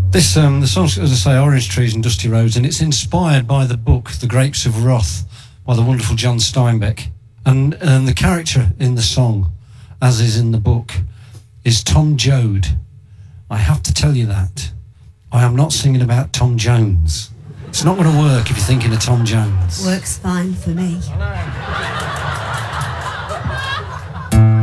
The song's, as I say, Orange Trees and Dusty Roads, and it's inspired by the book The Grapes of Wrath by the wonderful John Steinbeck. And the character in the song, as is in the book, is Tom Joad. I have to tell you that. I am not singing about Tom Jones. It's not going to work if you're thinking of Tom Jones. Works fine for me. I know.